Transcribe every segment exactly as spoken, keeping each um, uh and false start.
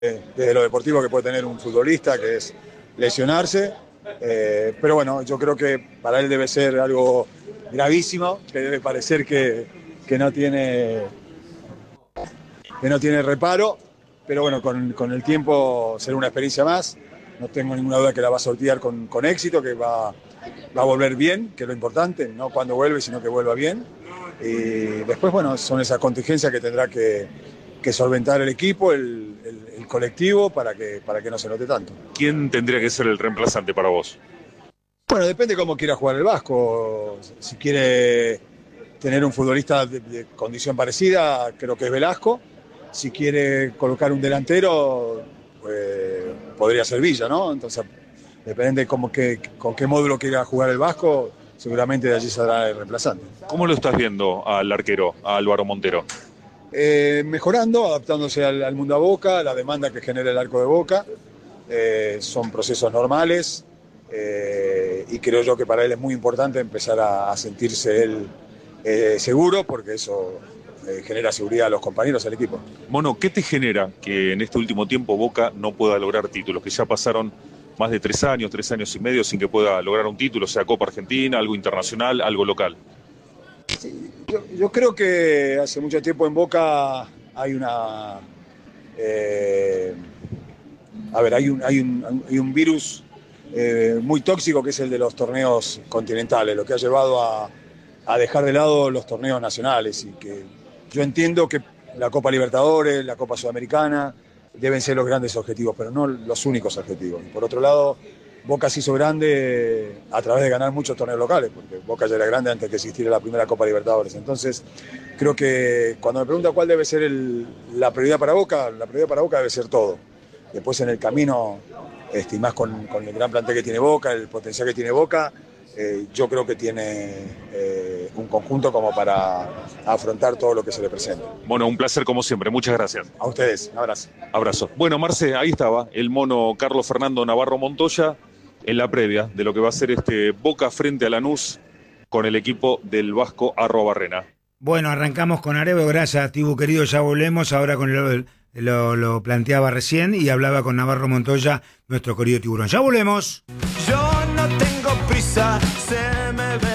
desde lo deportivo que puede tener un futbolista, que es lesionarse. Eh, pero bueno, yo creo que para él debe ser algo gravísimo, que debe parecer que, que, no, tiene, que no tiene reparo. Pero bueno, con, con el tiempo será una experiencia más. No tengo ninguna duda que la va a sortear con, con éxito, que va, va a volver bien, que es lo importante, no cuando vuelve, sino que vuelva bien. Y después, bueno, son esas contingencias que tendrá que, que solventar el equipo, el, el, el colectivo, para que, para que no se note tanto. ¿Quién tendría que ser el reemplazante para vos? Bueno, depende cómo quiera jugar el Vasco. Si quiere tener un futbolista de, de condición parecida, creo que es Velasco. Si quiere colocar un delantero, pues, podría ser Villa, ¿no? Entonces, depende de cómo que, con qué módulo quiera jugar el Vasco, seguramente de allí saldrá el reemplazante. ¿Cómo lo estás viendo al arquero, a Álvaro Montero? Eh, mejorando, adaptándose al, al mundo a Boca, a la demanda que genera el arco de Boca. Eh, son procesos normales eh, y creo yo que para él es muy importante empezar a, a sentirse él eh, seguro, porque eso eh, genera seguridad a los compañeros, al equipo. Mono, ¿qué te genera que en este último tiempo Boca no pueda lograr títulos? Que ya pasaron más de tres años, tres años y medio sin que pueda lograr un título, sea Copa Argentina, algo internacional, algo local. Sí, yo, yo creo que hace mucho tiempo en Boca hay una... Eh, a ver, hay un, hay un, hay un virus eh, muy tóxico, que es el de los torneos continentales, lo que ha llevado a, a dejar de lado los torneos nacionales, y que yo entiendo que la Copa Libertadores, la Copa Sudamericana deben ser los grandes objetivos, pero no los únicos objetivos. Por otro lado, Boca se hizo grande a través de ganar muchos torneos locales, porque Boca ya era grande antes que existiera la primera Copa Libertadores. Entonces, creo que cuando me pregunta cuál debe ser el, la prioridad para Boca, la prioridad para Boca debe ser todo. Después en el camino, este, y más con, con el gran plantel que tiene Boca, el potencial que tiene Boca, eh, yo creo que tiene eh, un conjunto como para afrontar todo lo que se le presenta. Mono, un placer como siempre, muchas gracias. A ustedes, un abrazo. Abrazo. Bueno, Marce, ahí estaba el mono Carlos Fernando Navarro Montoya en la previa de lo que va a ser este Boca frente a Lanús con el equipo del Vasco Arrobarrena. Bueno, arrancamos con Arevalo, gracias, Tibu querido, ya volvemos ahora con el... Lo, lo planteaba recién y hablaba con Navarro Montoya, nuestro querido tiburón. ¡Ya volvemos! Yo no tengo prisa, se me ve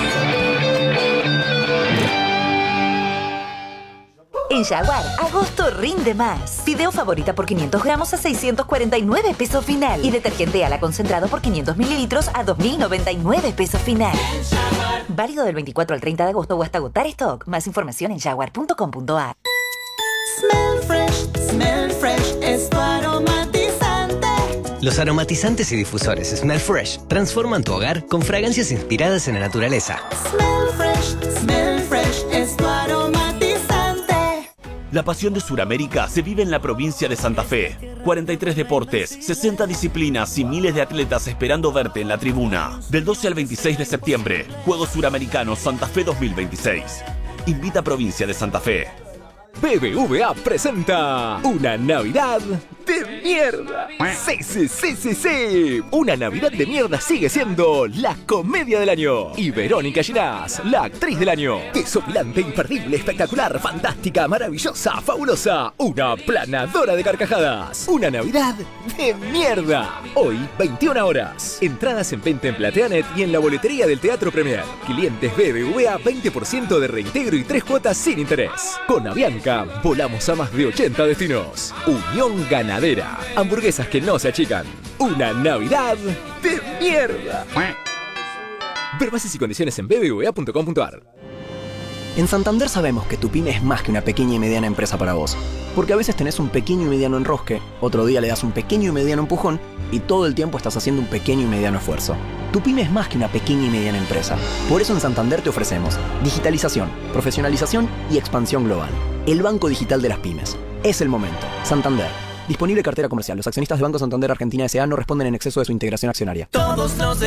la... En Jaguar, agosto rinde más. Fideo favorita por quinientos gramos a seiscientos cuarenta y nueve pesos final. Y detergente ala concentrado por quinientos mililitros a dos mil noventa y nueve pesos final. Válido del veinticuatro al treinta de agosto o hasta agotar stock. Más información en jaguar punto com punto a r. Smell Fresh, Smell Fresh es tu aromatizante. Los aromatizantes y difusores Smell Fresh transforman tu hogar con fragancias inspiradas en la naturaleza. Smell Fresh, Smell Fresh es tu aromatizante. La pasión de Sudamérica se vive en la provincia de Santa Fe. cuarenta y tres deportes, sesenta disciplinas y miles de atletas esperando verte en la tribuna. Del doce al veintiséis de septiembre, Juegos Suramericanos Santa Fe dos mil veintiséis. Invita a Provincia de Santa Fe. B B V A presenta una Navidad de mierda. Sí, sí, sí, sí, sí. Una Navidad de mierda sigue siendo la comedia del año. Y Verónica Ginás, la actriz del año. Desopilante, imperdible, espectacular, fantástica, maravillosa, fabulosa. Una planadora de carcajadas. Una Navidad de mierda. Hoy, veintiuna horas. Entradas en venta en Plateanet y en la boletería del Teatro Premier. Clientes B B V A, veinte por ciento de reintegro y tres cuotas sin interés. Con Avianca volamos a más de ochenta destinos. Unión Ganadera. Hamburguesas que no se achican. Una Navidad de mierda. Ver bases y condiciones en b b v a punto com punto a r. En Santander sabemos que tu pyme es más que una pequeña y mediana empresa para vos. Porque a veces tenés un pequeño y mediano enrosque, otro día le das un pequeño y mediano empujón y todo el tiempo estás haciendo un pequeño y mediano esfuerzo. Tu pyme es más que una pequeña y mediana empresa. Por eso en Santander te ofrecemos digitalización, profesionalización y expansión global. El banco digital de las pymes. Es el momento. Santander. Disponible cartera comercial. Los accionistas de Banco Santander Argentina S A no responden en exceso de su integración accionaria. Todos los